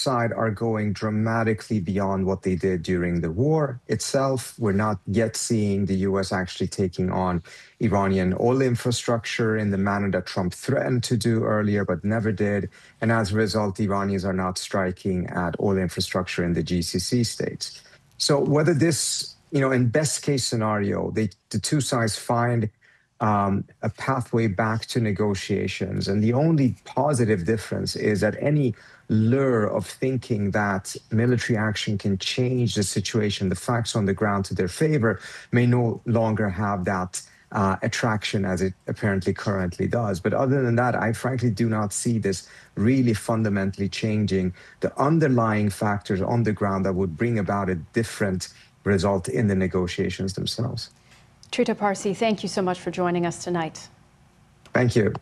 side are going dramatically beyond what they did during the war itself. We're not yet seeing the US actually taking on Iranian oil infrastructure in the manner that Trump threatened to do earlier, but never did. And as a result, the Iranians are not striking at oil infrastructure in the GCC states. So whether this, in best case scenario, the two sides find a pathway back to negotiations. And the only positive difference is that any lure of thinking that military action can change the situation, the facts on the ground to their favor, may no longer have that attraction as it apparently currently does. But other than that, I frankly do not see this really fundamentally changing the underlying factors on the ground that would bring about a different result in the negotiations themselves. Trita Parsi, thank you so much for joining us tonight. Thank you.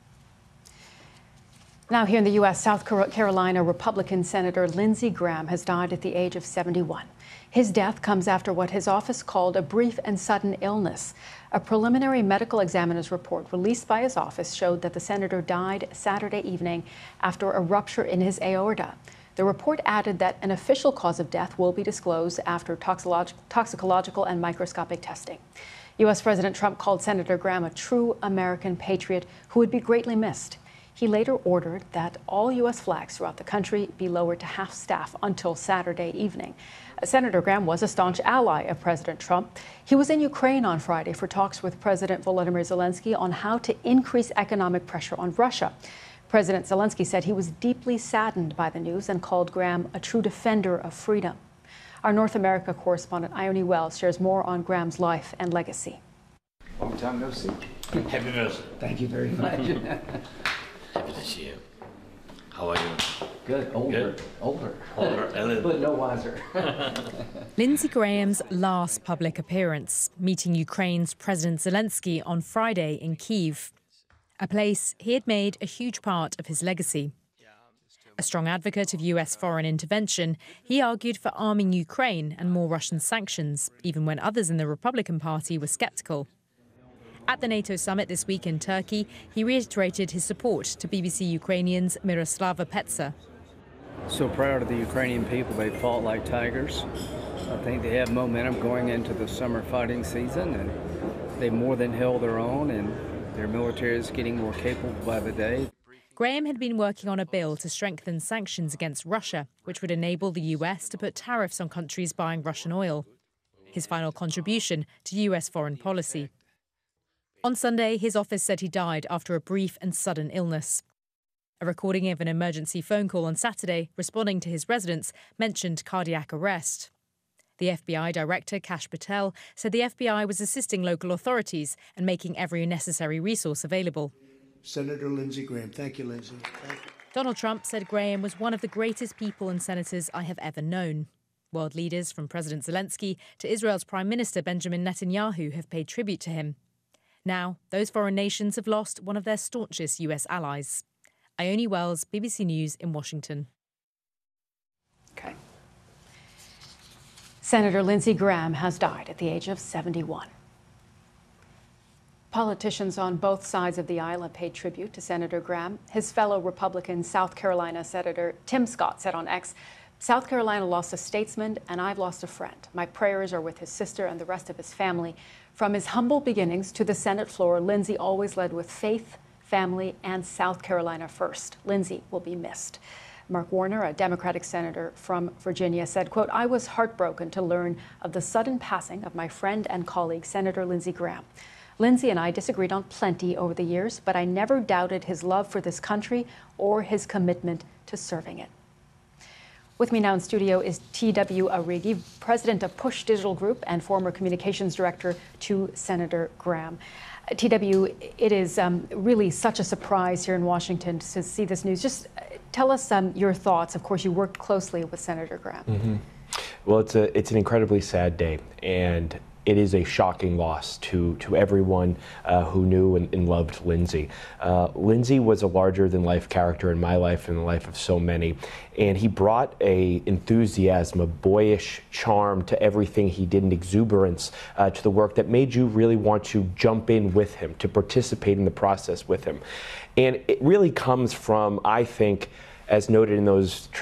Now here in the U.S., South Carolina Republican Senator Lindsey Graham has died at the age of 71. His death comes after what his office called a brief and sudden illness. A preliminary medical examiner's report released by his office showed that the senator died Saturday evening after a rupture in his aorta. The report added that an official cause of death will be disclosed after toxicological and microscopic testing. U.S. President Trump called Senator Graham a true American patriot who would be greatly missed. He later ordered that all U.S. flags throughout the country be lowered to half-staff until Saturday evening. Senator Graham was a staunch ally of President Trump. He was in Ukraine on Friday for talks with President Volodymyr Zelensky on how to increase economic pressure on Russia. President Zelensky said he was deeply saddened by the news and called Graham a true defender of freedom. Our North America correspondent Ione Wells shares more on Graham's life and legacy. Long time no see. Happy birthday. Thank you very much. Happy to see you. How are you? Good. Older. But no wiser. Lindsey Graham's last public appearance, meeting Ukraine's President Zelensky on Friday in Kyiv, a place he had made a huge part of his legacy. A strong advocate of US foreign intervention, he argued for arming Ukraine and more Russian sanctions, even when others in the Republican Party were skeptical. At the NATO summit this week in Turkey, he reiterated his support to BBC Ukrainian's Myroslava Petsa. So proud of the Ukrainian people. They fought like tigers. I think they have momentum going into the summer fighting season, and they more than held their own, and their military is getting more capable by the day. Graham had been working on a bill to strengthen sanctions against Russia, which would enable the US to put tariffs on countries buying Russian oil. His final contribution to US foreign policy. On Sunday, his office said he died after a brief and sudden illness. A recording of an emergency phone call on Saturday, responding to his residence, mentioned cardiac arrest. The FBI director, Kash Patel, said the FBI was assisting local authorities and making every necessary resource available. Senator Lindsey Graham. Thank you, Lindsey. Thank you. Donald Trump said Graham was one of the greatest people and senators I have ever known. World leaders, from President Zelensky to Israel's Prime Minister Benjamin Netanyahu, have paid tribute to him. Now, those foreign nations have lost one of their staunchest US allies. Ione Wells, BBC News in Washington. Okay. Senator Lindsey Graham has died at the age of 71. Politicians on both sides of the aisle have paid tribute to Senator Graham. His fellow Republican South Carolina Senator Tim Scott said on X, "South Carolina lost a statesman and I've lost a friend. My prayers are with his sister and the rest of his family. From his humble beginnings to the Senate floor, Lindsey always led with faith, family, and South Carolina first. Lindsey will be missed." Mark Warner, a Democratic senator from Virginia, said, quote, "I was heartbroken to learn of the sudden passing of my friend and colleague, Senator Lindsey Graham. Lindsey and I disagreed on plenty over the years, but I never doubted his love for this country or his commitment to serving it." With me now in studio is T.W. Arrighi, president of Push Digital Group and former communications director to Senator Graham. T.W., it is really such a surprise here in Washington to see this news. Just tell us your thoughts. Of course, you worked closely with Senator Graham. Mm-hmm. Well, it's an incredibly sad day, and it is a shocking loss to everyone who knew and loved Lindsey. Lindsey was a larger-than-life character in my life and the life of so many, and he brought a enthusiasm, a boyish charm to everything he did, an exuberance to the work that made you really want to jump in with him, to participate in the process with him. And it really comes from, I think, as noted in those